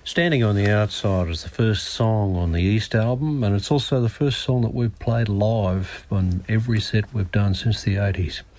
Standing on the Outside is the first song on the East album, and it's also the first song that we've played live on every set we've done since the 80s.